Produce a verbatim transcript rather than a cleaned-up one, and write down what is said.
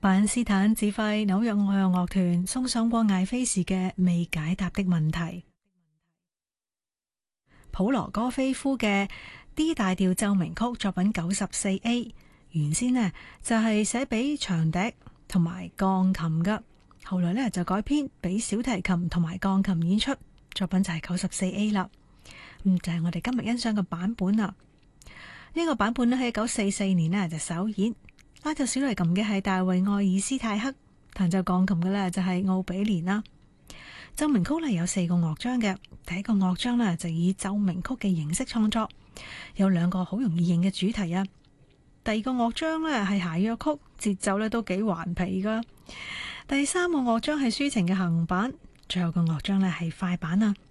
巴恩斯坦指揮紐約愛樂樂團送上過艾菲士嘅未解答的問題。普羅戈菲夫嘅 D 大調奏鳴曲作品九十四 A， 原先呢就係寫俾長笛同埋鋼琴㗎，後來呢就改編俾小提琴同埋鋼琴演出，作品就係九十四 A 啦。咁就係我哋今日欣賞嘅版本啦。呢個版本呢喺一九四四年呢就首演。拉奏小提琴嘅係大衛愛爾斯泰克，彈奏鋼琴嘅呢就係奧比連啦。奏鳴曲呢有四個樂章嘅，第一個樂章呢就以奏鳴曲嘅形式創作，有兩個好容易認嘅主題啊。第二個樂章呢係諧謔曲，節奏呢都幾頑皮噶。第三個樂章係抒情嘅行板，最後個樂章呢係快板啊。